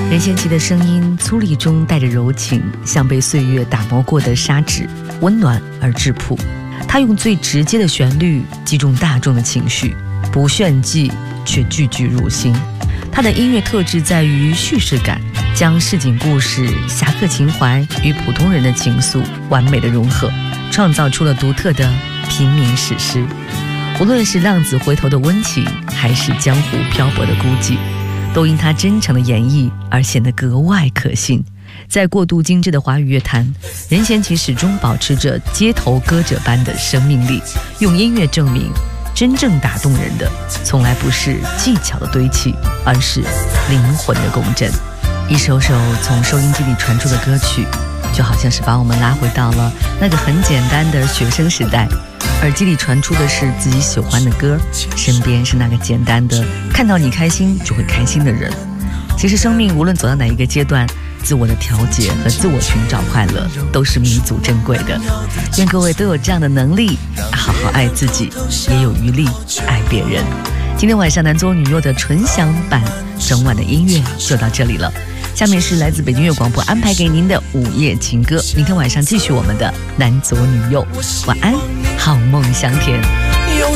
任贤齐的声音粗粝中带着柔情，像被岁月打磨过的砂纸，温暖而质朴。他用最直接的旋律击中大众的情绪，不炫技却句句入心。他的音乐特质在于叙事感，将市井故事、侠客情怀与普通人的情愫完美的融合，创造出了独特的平民史诗。无论是浪子回头的温情，还是江湖漂泊的孤寂，都因他真诚的演绎而显得格外可信。在过度精致的华语乐坛，任贤齐始终保持着街头歌者般的生命力，用音乐证明真正打动人的从来不是技巧的堆砌，而是灵魂的共振。一首首从收音机里传出的歌曲，就好像是把我们拉回到了那个很简单的学生时代，耳机里传出的是自己喜欢的歌，身边是那个简单的看到你开心就会开心的人。其实生命无论走到哪一个阶段，自我的调节和自我寻找快乐都是弥足珍贵的。愿各位都有这样的能力，好好爱自己，也有余力爱别人。今天晚上男左女右的纯享版，整晚的音乐就到这里了。下面是来自北京乐广播安排给您的午夜情歌，明天晚上继续我们的男左女右。晚安，好梦香甜。